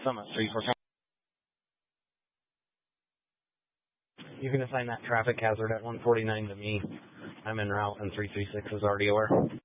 Summit Street. You can assign that traffic hazard at 149 to me. I'm en route and 336 is already aware.